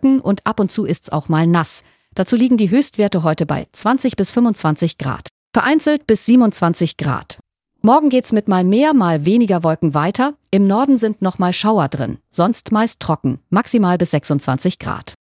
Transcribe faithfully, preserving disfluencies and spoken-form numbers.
trocken und ab und zu ist's auch mal nass. Dazu liegen die Höchstwerte heute bei zwanzig bis fünfundzwanzig Grad. Vereinzelt bis siebenundzwanzig Grad. Morgen geht's mit mal mehr, mal weniger Wolken weiter. Im Norden sind noch mal Schauer drin. Sonst meist trocken. Maximal bis sechsundzwanzig Grad.